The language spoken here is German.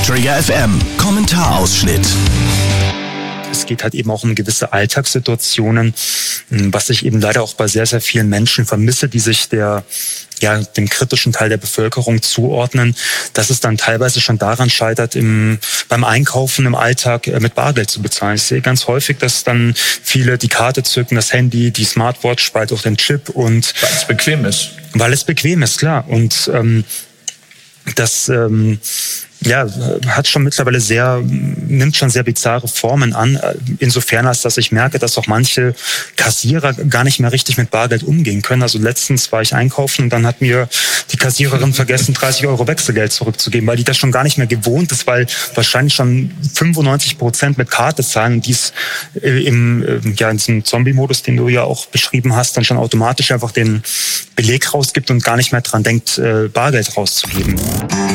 Trigger FM Kommentarausschnitt. Es geht halt eben auch um gewisse Alltagssituationen, was ich eben leider auch bei sehr, sehr vielen Menschen vermisse, die sich dem kritischen Teil der Bevölkerung zuordnen, dass es dann teilweise schon daran scheitert, beim Einkaufen im Alltag mit Bargeld zu bezahlen. Ich sehe ganz häufig, dass dann viele die Karte zücken, das Handy, die Smartwatch, bald auch den Chip und... Weil es bequem ist. Weil es bequem ist, klar. Und das hat schon mittlerweile nimmt schon sehr bizarre Formen an, insofern als dass ich merke, dass auch manche Kassierer gar nicht mehr richtig mit Bargeld umgehen können. Also letztens war ich einkaufen und dann hat mir die Kassiererin vergessen, 30 € Wechselgeld zurückzugeben, weil die das schon gar nicht mehr gewohnt ist, weil wahrscheinlich schon 95% mit Karte zahlen und dies in diesem Zombie-Modus, den du ja auch beschrieben hast, dann schon automatisch einfach den Beleg rausgibt und gar nicht mehr dran denkt, Bargeld rauszugeben.